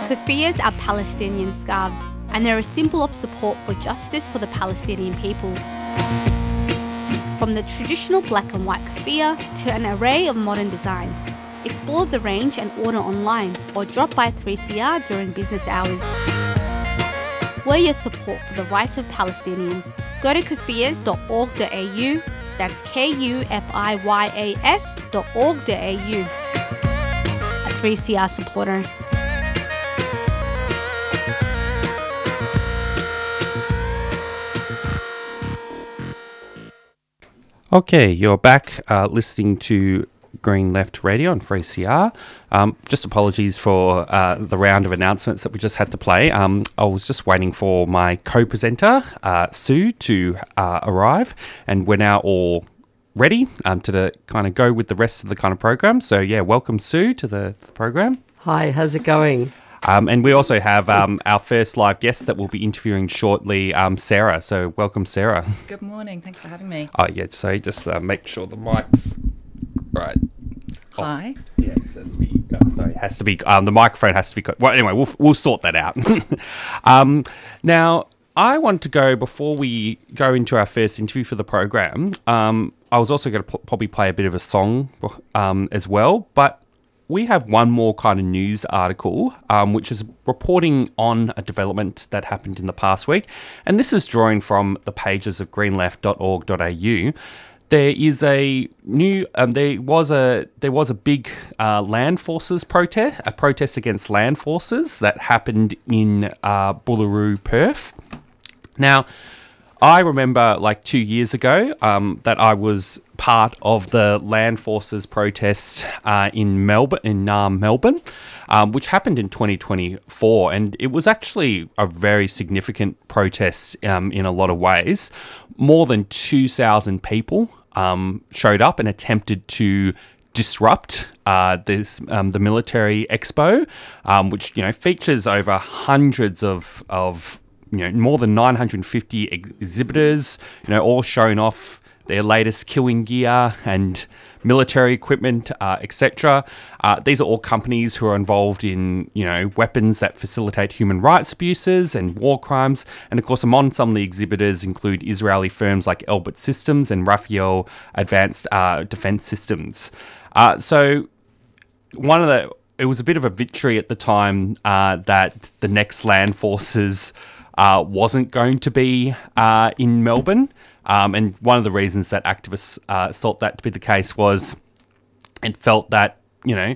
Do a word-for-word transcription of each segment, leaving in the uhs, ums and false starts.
Keffiyehs are Palestinian scarves, and they're a symbol of support for justice for the Palestinian people. From the traditional black and white keffiyeh to an array of modern designs, explore the range and order online or drop by three C R during business hours. Wear your support for the rights of Palestinians. Go to keffiyehs dot org dot A U, that's K U F I Y A S dot org dot A U. A three C R supporter. Okay, you're back uh, listening to Green Left Radio on three C R. Um, just apologies for uh, the round of announcements that we just had to play. Um, I was just waiting for my co-presenter, uh, Sue, to uh, arrive, and we're now all ready um, to the, kind of go with the rest of the kind of program. So, yeah, welcome, Sue, to the, the program. Hi, how's it going? Um, and we also have um, our first live guest that we'll be interviewing shortly, um, Sarah. So welcome, Sarah. Good morning. Thanks for having me. Oh, yeah. So just uh, make sure the mic's right. Oh, Hi. yeah, it has to be. Oh, sorry, it has to be. Um, the microphone has to be. Well, anyway, we'll we'll sort that out. um, now, I want to go before we go into our first interview for the program. Um, I was also going to p- probably play a bit of a song um, as well, but we have one more kind of news article, um, which is reporting on a development that happened in the past week. And this is drawing from the pages of green left dot org dot A U. There is a new, um, there was a there was a big uh, land forces protest, a protest against land forces that happened in uh, Boolaroo, Perth. Now, I remember like two years ago um, that I was part of the land forces protest uh, in Melbourne, in Naarm, Melbourne, um, which happened in twenty twenty-four, and it was actually a very significant protest um, in a lot of ways. More than two thousand people um, showed up and attempted to disrupt uh, this um, the military expo, um, which you know features over hundreds of of you know more than nine hundred fifty exhibitors, you know all showing off their latest killing gear and military equipment, uh, et cetera. Uh, these are all companies who are involved in, you know, weapons that facilitate human rights abuses and war crimes. And of course, among some of the exhibitors include Israeli firms like Elbit Systems and Rafael Advanced uh, Defense Systems. Uh, so one of the, it was a bit of a victory at the time uh, that the next land forces uh, wasn't going to be uh, in Melbourne. Um, and one of the reasons that activists uh, thought that to be the case was it felt that, you know,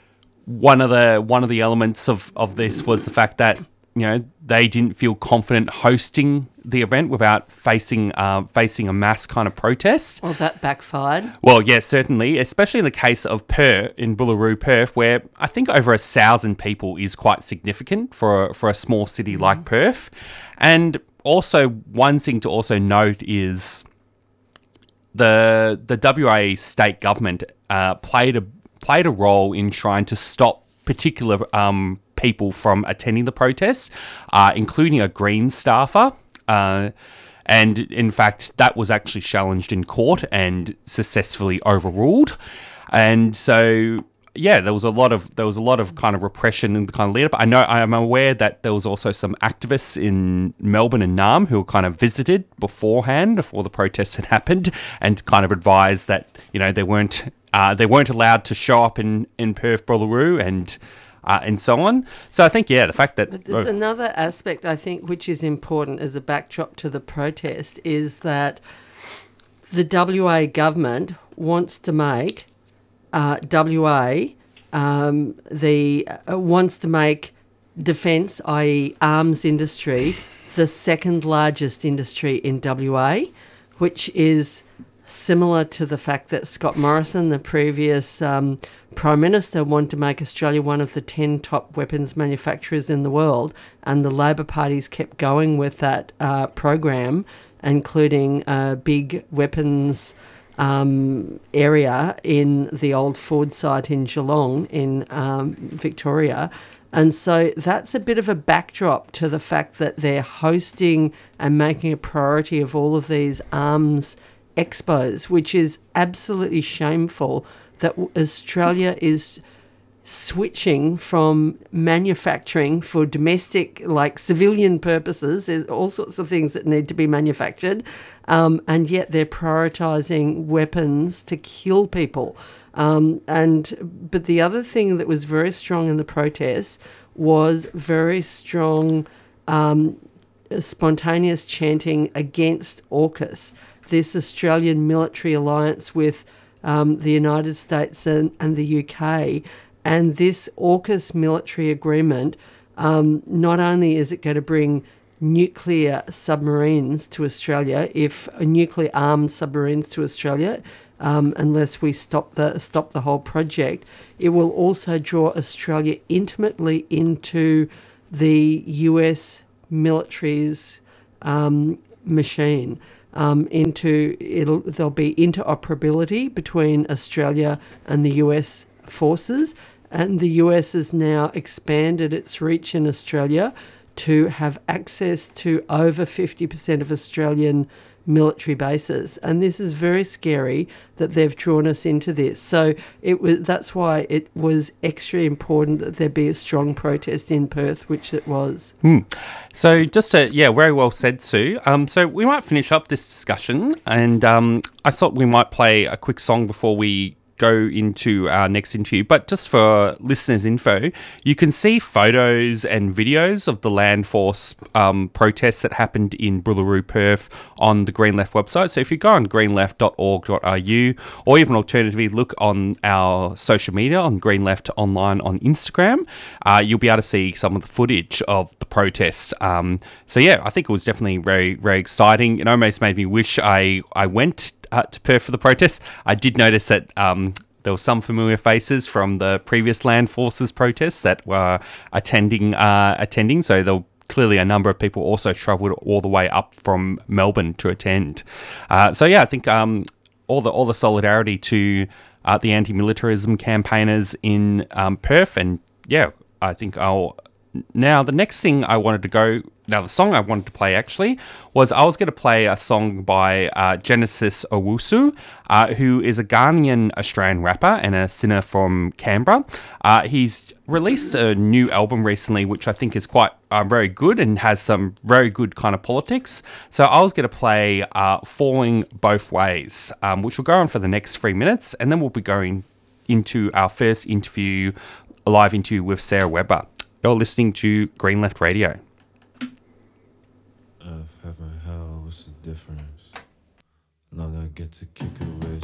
one of the one of the elements of, of this was the fact that, you know, they didn't feel confident hosting the event without facing uh, facing a mass kind of protest. Well, that backfired. Well, yes, yeah, certainly, especially in the case of Perth, in Boolaroo, Perth, where I think over a thousand people is quite significant for, for a small city mm-hmm. like Perth. And also, one thing to also note is the the W A state government uh, played a played a role in trying to stop particular um, people from attending the protest, uh, including a Green staffer. Uh, and in fact, that was actually challenged in court and successfully overruled. And so, yeah, there was a lot of there was a lot of kind of repression and kind of lead up. I know I'm aware that there was also some activists in Melbourne and Naarm who kind of visited beforehand, before the protests had happened, and kind of advised that you know they weren't uh, they weren't allowed to show up in in Perth, Boolaroo, and uh, and so on. So I think yeah, the fact that but there's oh, another aspect I think which is important as a backdrop to the protest is that the W A government wants to make. Uh, W A um, the uh, wants to make defence, that is arms industry, the second largest industry in W A, which is similar to the fact that Scott Morrison, the previous um, Prime Minister, wanted to make Australia one of the ten top weapons manufacturers in the world, and the Labor Party's kept going with that uh, program, including uh, big weapons Um, area in the old Ford site in Geelong in um, Victoria. And so that's a bit of a backdrop to the fact that they're hosting and making a priority of all of these arms expos, which is absolutely shameful that Australia is switching from manufacturing for domestic, like civilian purposes. There's all sorts of things that need to be manufactured, um, and yet they're prioritising weapons to kill people. Um, and but the other thing that was very strong in the protests was very strong um, spontaneous chanting against AUKUS, this Australian military alliance with um, the United States and, and the U K. And this AUKUS military agreement, um, not only is it going to bring nuclear submarines to Australia, if uh, nuclear armed submarines to Australia, um, unless we stop the stop the whole project, it will also draw Australia intimately into the U S military's um, machine. Um, into it'll there'll be interoperability between Australia and the U S forces. And the U S has now expanded its reach in Australia to have access to over fifty percent of Australian military bases. And this is very scary that they've drawn us into this. So it was that's why it was extra important that there be a strong protest in Perth, which it was. Hmm. So just to, yeah, very well said, Sue. Um, so we might finish up this discussion, and um, I thought we might play a quick song before we go into our next interview. But just for listeners' info, you can see photos and videos of the Land Force um, protests that happened in Boolaroo, Perth on the Green Left website. So if you go on green left dot org dot a u, or even alternatively look on our social media on Green Left Online on Instagram, uh, you'll be able to see some of the footage of the protest. Um, so yeah, I think it was definitely very, very exciting. It almost made me wish I, I went Uh, to Perth for the protest. I did notice that um, there were some familiar faces from the previous Land Forces protests that were attending. Uh, attending, so there were clearly a number of people also travelled all the way up from Melbourne to attend. Uh, so yeah, I think um, all the all the solidarity to uh, the anti-militarism campaigners in um, Perth, and yeah, I think I'll. Now, the next thing I wanted to go... Now, the song I wanted to play, actually, was I was going to play a song by uh, Genesis Owusu, uh, who is a Ghanaian Australian rapper and a singer from Canberra. Uh, he's released a new album recently, which I think is quite uh, very good and has some very good kind of politics. So I was going to play uh, Falling Both Ways, um, which will go on for the next three minutes, and then we'll be going into our first interview, a live interview with Sarah Webber. You're listening to Green Left Radio. Earth, heaven, hell, what's the difference? Long I get to kick it with